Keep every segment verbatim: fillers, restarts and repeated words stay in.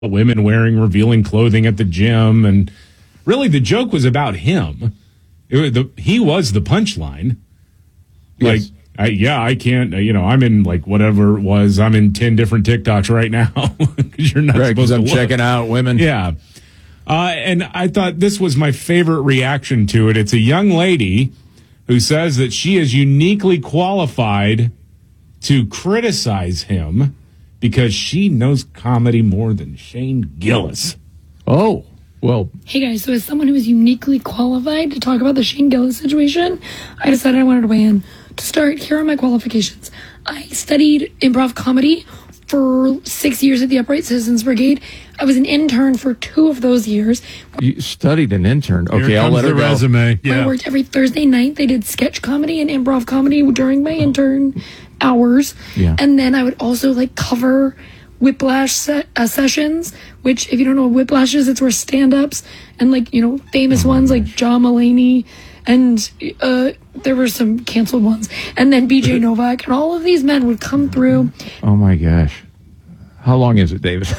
women wearing revealing clothing at the gym, and really the joke was about him. It was the, he was the punchline. Like, Yes. I, yeah, I can't, uh, you know, I'm in like whatever it was. I'm in ten different TikToks right now because you're not Right, supposed because I'm to look. checking out women. Yeah. Uh, and I thought this was my favorite reaction to it. It's a young lady who says that she is uniquely qualified to criticize him because she knows comedy more than Shane Gillis. Oh, well, Hey guys, so as someone who is uniquely qualified to talk about the Shane Gillis situation, I decided I wanted to weigh in. To start, here are my qualifications. I studied improv comedy for six years at the Upright Citizens Brigade. I was an intern for two of those years. you studied an intern. Here Okay, I'll comes let her the go. resume. I Yeah. worked every Thursday night. They did sketch comedy and improv comedy during my intern hours. Yeah. And then I would also like cover Whiplash se- uh, sessions, which if you don't know what Whiplash is, it's where stand-ups and like, you know, famous ones like John Mulaney and uh, there were some canceled ones. And then B J Novak and all of these men would come through. Oh, my gosh. How long is it, David?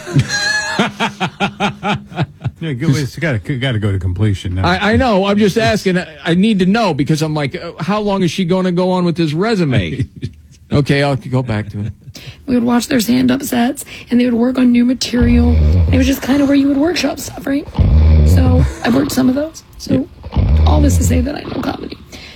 Yeah, go- it's got to got to go to completion now. I, I know. I'm just asking. I, I need to know because I'm like, uh, how long is she going to go on with this resume? Okay, I'll go back to it. We would watch their stand-up sets and they would work on new material. It was just kind of where you would workshop stuff, right? So I worked some of those. So all this to say that I know comedy.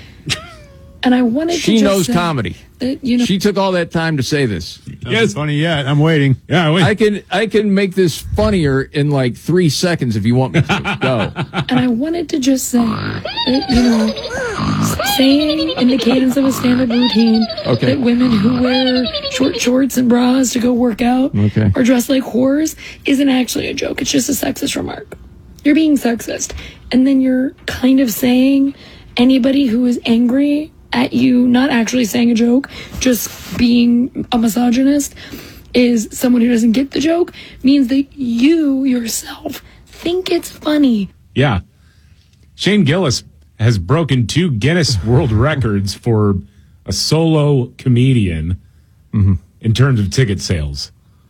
And I wanted to She just knows say comedy. that, you know, She took all that time to say this. Yes, funny yet. I'm waiting. Yeah, wait. I can I can make this funnier in like three seconds if you want me to. Go. and I wanted to just say that, you know, saying in the cadence of a stand-up routine Okay. that women who wear short shorts and bras to go work out Okay. or dress like whores isn't actually a joke. It's just a sexist remark. You're being sexist. And then you're kind of saying anybody who is angry at you, not actually saying a joke, just being a misogynist, is someone who doesn't get the joke, means that you yourself think it's funny. Yeah. Shane Gillis has broken two Guinness World Records for a solo comedian in terms of ticket sales.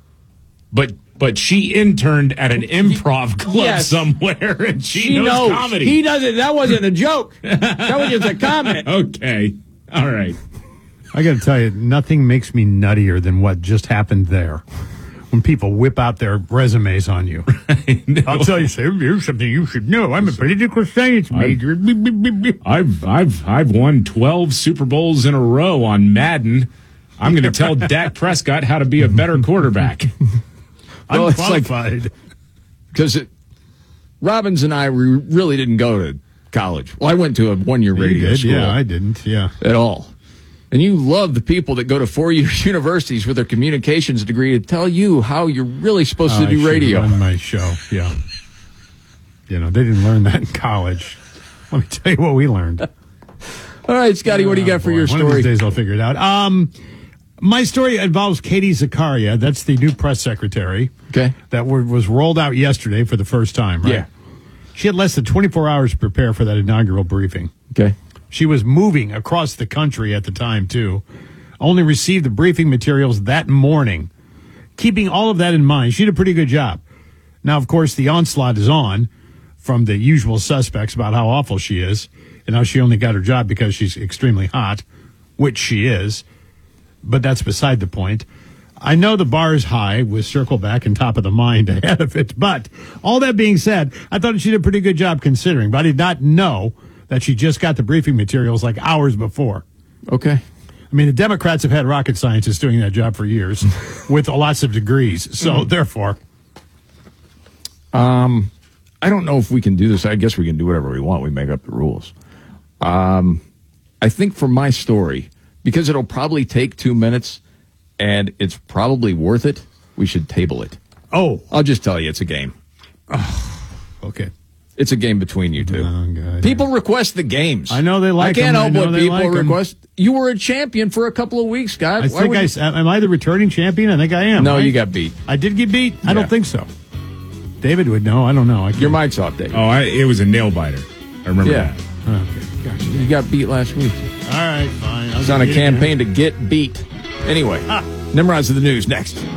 But but she interned at an improv club Yes. somewhere and she, She knows, knows. comedy. He doesn't. That wasn't a joke. That was just a comment. Okay. All right. I got to tell you, nothing makes me nuttier than what just happened there. When people whip out their resumes on you. I'll tell you, say, here's something you should know. I'm a political science major. I've I've I've won twelve Super Bowls in a row on Madden. I'm going to tell Dak Prescott how to be a better quarterback. I'm Well, it's like- qualified. Because Robbins and I we really didn't go to college. Well, I went to a one-year You radio did? school Yeah, I didn't. Yeah. at all. And you love the people that go to four-year universities with their communications degree to tell you how you're really supposed Oh, to I do should radio. run my show. Yeah. You know, they didn't learn that in college. Let me tell you what we learned. All right, Scotty, what do you got for Boy, your One of story? these days I'll figure it out. Um, my story involves Katie Zakaria. That's the new press secretary. Okay. That word was rolled out yesterday for the first time, right? Yeah. She had less than twenty-four hours to prepare for that inaugural briefing. Okay. She was moving across the country at the time, too. Only received the briefing materials that morning. Keeping all of that in mind, she did a pretty good job. Now, of course, the onslaught is on from the usual suspects about how awful she is and how she only got her job because she's extremely hot, which she is. But that's beside the point. I know the bar is high with Circle Back and Top of the Mind ahead of it. But all that being said, I thought she did a pretty good job considering. But I did not know that she just got the briefing materials like hours before. Okay. I mean, the Democrats have had rocket scientists doing that job for years with lots of degrees. So, therefore, Um, I don't know if we can do this. I guess we can do whatever we want. We make up the rules. Um, I think for my story, because it'll probably take two minutes and it's probably worth it, we should table it. oh, I'll just tell you, it's a game. okay. It's a game between you two. Oh, God. People request the games. I know they like I can't 'em. I help know what they people like 'em. request. You were a champion for a couple of weeks, Scott. I Why think would I, you- s- am I the returning champion? I think I am. No, right? you got beat. I did get beat? I Yeah. don't think so. David would know. I don't know. I Your can't- mic's off, Dave. Oh, I, it was a nail biter. I remember yeah. that. Okay. Gotcha. You got beat last week. All right, fine. I'll It's on a get it again. campaign to get beat. Anyway, Nimrod's of the news next.